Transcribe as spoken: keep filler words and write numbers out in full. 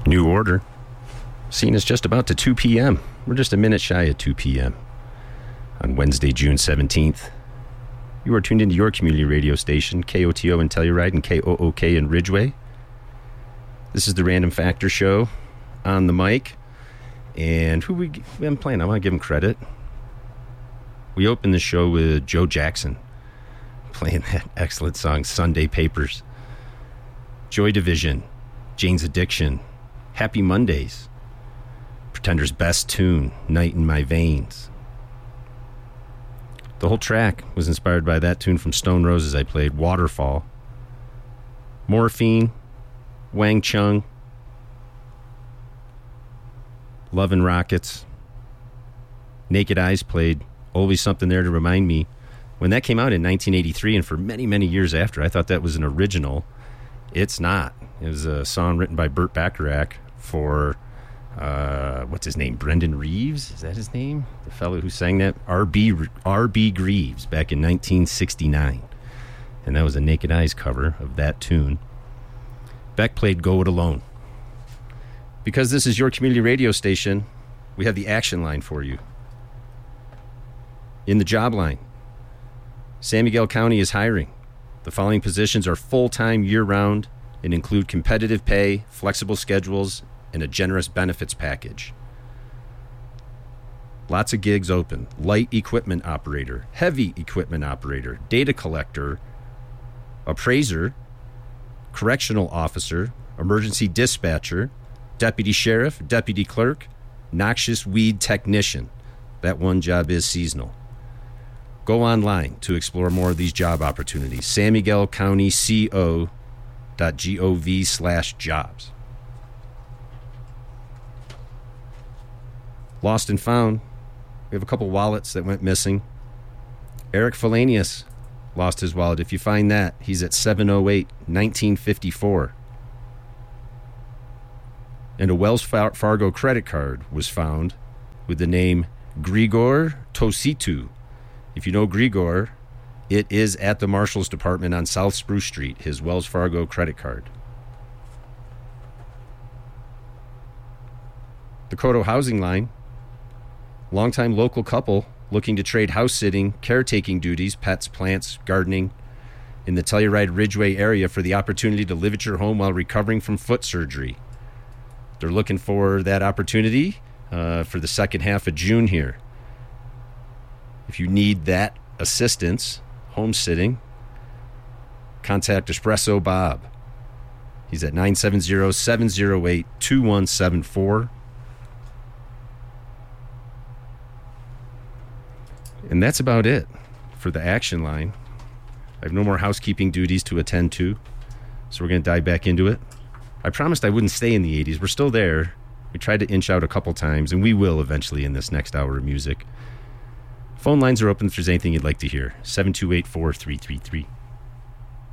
New Order. Seeing us just about to two p.m. We're just a minute shy of two p.m. on Wednesday, June seventeenth. You are tuned into your community radio station, K O T O in Telluride and K O O K in Ridgeway. This is the Random Factor Show on the mic. And who we, we been playing? I want to give him credit. We opened the show with Joe Jackson playing that excellent song, Sunday Papers. Joy Division, Jane's Addiction, Happy Mondays, Pretender's Best Tune, Night in My Veins. The whole track was inspired by that tune from Stone Roses I played, Waterfall. Morphine, Wang Chung, Love and Rockets. Naked Eyes played Always Something There to Remind Me. When that came out in nineteen eighty-three, and for many, many years after, I thought that was an original. It's not. It was a song written by Burt Bacharach for, uh, what's his name, Brendan Reeves? Is that his name? The fellow who sang that? R B R B Greaves back in nineteen sixty-nine. And that was a Naked Eyes cover of that tune. Beck played Go It Alone. Because this is your community radio station, we have the action line for you. In the job line, San Miguel County is hiring. The following positions are full-time year-round and include competitive pay, flexible schedules, and a generous benefits package. Lots of gigs open. Light equipment operator, heavy equipment operator, data collector, appraiser, correctional officer, emergency dispatcher, deputy sheriff, deputy clerk, noxious weed technician. That one job is seasonal. Go online to explore more of these job opportunities. San Miguel County C O dot gov slash jobs. Lost and found. We have a couple wallets that went missing. Eric Felanius lost his wallet. If you find that, he's at seven oh eight nineteen fifty-four. And a Wells Fargo credit card was found with the name Grigor Tositu. If you know Grigor, it is at the Marshal's Department on South Spruce Street, his Wells Fargo credit card. The Koto Housing Line, longtime local couple looking to trade house sitting, caretaking duties, pets, plants, gardening in the Telluride Ridgeway area for the opportunity to live at your home while recovering from foot surgery. They're looking for that opportunity uh, for the second half of June here. If you need that assistance, home sitting, contact Espresso Bob. He's at nine seven zero, seven zero eight, two one seven four. And that's about it for the action line. I have no more housekeeping duties to attend to, so we're going to dive back into it. I promised I wouldn't stay in the eighties. We're still there. We tried to inch out a couple times, and we will eventually in this next hour of music. Phone lines are open if there's anything you'd like to hear. seven two eight, four three three three.